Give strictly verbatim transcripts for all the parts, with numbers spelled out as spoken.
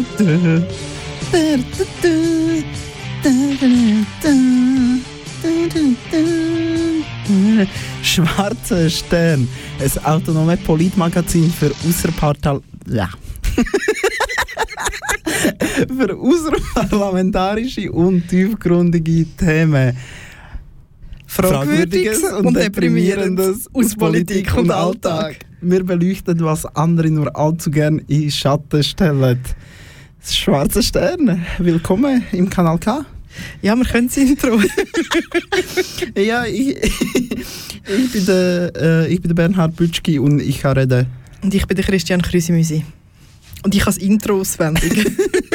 Schwarzer Stern, ein autonomes Politmagazin für außerpartal... Ja. für außerparlamentarische und tiefgründige Themen. Fragwürdiges und, und Deprimierendes aus Politik und Alltag. Wir beleuchten, was andere nur allzu gern in Schatten stellen. Das Schwarze Stern, willkommen im Kanal K. Ja, wir können das Intro. ja, ich, ich, bin der, äh, ich bin der Bernhard Bütschki und ich kann reden. Und ich bin der Christian Krüsimüsi. Und ich habe das Intro auswendig.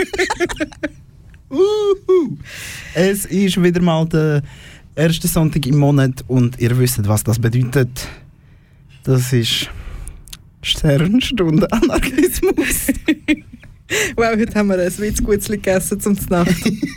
Uhu. Es ist wieder mal der erste Sonntag im Monat und ihr wisst, was das bedeutet. Das ist Sternstunde Anarchismus. Wow, heute haben wir ein Witzgutzli gegessen zum Nacht.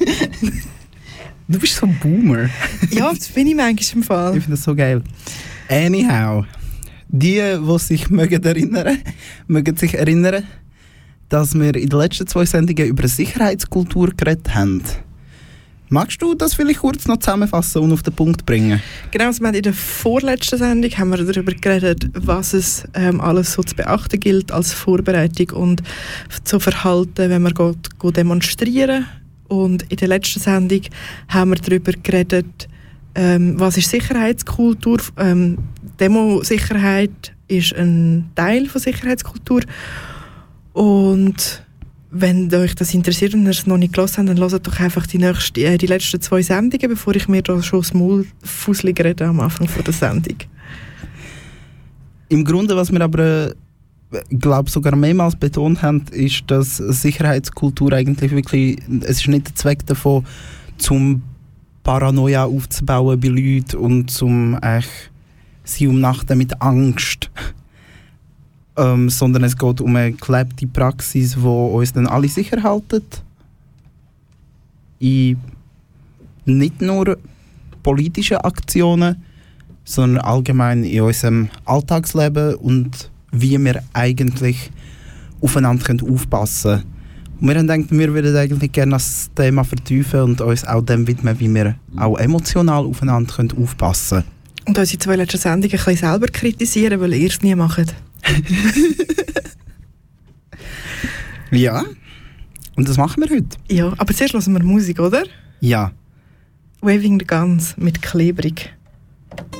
Du bist so ein Boomer. Ja, das bin ich manchmal im Fall. Ich finde das so geil. Anyhow, die, die sich mögen erinnern, mögen sich erinnern, dass wir in den letzten zwei Sendungen über Sicherheitskultur geredet haben. Magst du das vielleicht kurz noch zusammenfassen und auf den Punkt bringen? Genau, also wir haben in der vorletzten Sendung haben wir darüber geredet, was es ähm, alles so zu beachten gilt als Vorbereitung und zu verhalten, wenn man geht, geht demonstrieren. Und in der letzten Sendung haben wir darüber geredet, ähm, was ist Sicherheitskultur. Ähm, Demo-Sicherheit ist ein Teil von Sicherheitskultur. Und wenn euch das interessiert und ihr es noch nicht gehört habt, dann hört doch einfach die, nächste, äh, die letzten zwei Sendungen, bevor ich mir da schon das Maul fusselig rede am Anfang von der Sendung. Im Grunde, was wir aber, ich glaube, sogar mehrmals betont haben, ist, dass Sicherheitskultur eigentlich wirklich, es ist nicht der Zweck davon, zum Paranoia aufzubauen bei Leuten und zum eigentlich sie umnachten mit Angst. Ähm, sondern es geht um eine gelebte Praxis, die uns dann alle sicher hält. In nicht nur politischen Aktionen, sondern allgemein in unserem Alltagsleben und wie wir eigentlich aufeinander aufpassen können. Und wir haben gedacht, wir würden eigentlich gerne das Thema vertiefen und uns auch dem widmen, wie wir auch emotional aufeinander aufpassen können. Und unsere zwei letzten Sendungen ein bisschen selber kritisieren, weil ihr es nie macht. Ja, und das machen wir heute. Ja, aber zuerst hören wir Musik, oder? Ja. Waving the Guns mit Klebrig.